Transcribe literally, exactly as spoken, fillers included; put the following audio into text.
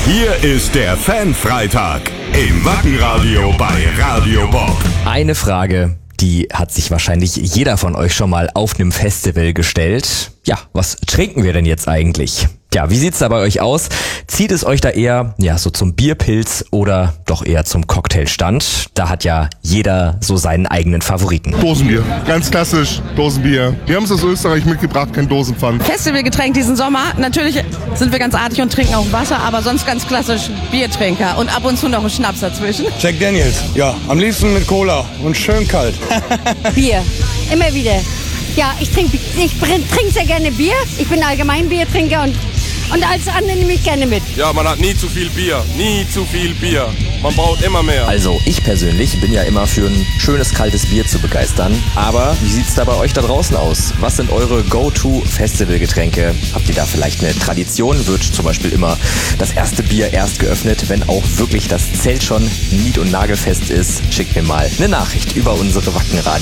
Hier ist der Fanfreitag im Wackenradio bei Radio Bob. Eine Frage, die hat sich wahrscheinlich jeder von euch schon mal auf einem Festival gestellt. Ja, was trinken wir denn jetzt eigentlich? Ja, wie sieht's da bei euch aus? Zieht es euch da eher, ja, so zum Bierpilz oder doch eher zum Cocktailstand? Da hat ja jeder so seinen eigenen Favoriten. Dosenbier, ganz klassisch, Dosenbier. Wir haben es aus Österreich mitgebracht, kein Dosenpfand. Festivalgetränk diesen Sommer. Natürlich sind wir ganz artig und trinken auch Wasser, aber sonst ganz klassisch Biertrinker und ab und zu noch einen Schnaps dazwischen. Jack Daniels, ja, am liebsten mit Cola und schön kalt. Bier, immer wieder. Ja, ich trinke ich trink sehr gerne Bier. Ich bin allgemein Biertrinker und, und alles andere nehme ich gerne mit. Ja, man hat nie zu viel Bier, nie zu viel Bier. Man braucht immer mehr. Also ich persönlich bin ja immer für ein schönes kaltes Bier zu begeistern. Aber wie sieht's da bei euch da draußen aus? Was sind eure Go-To-Festivalgetränke? Habt ihr da vielleicht eine Tradition? Wird zum Beispiel immer das erste Bier erst geöffnet, wenn auch wirklich das Zelt schon nied- und nagelfest ist? Schickt mir mal eine Nachricht über unsere Wackenradio.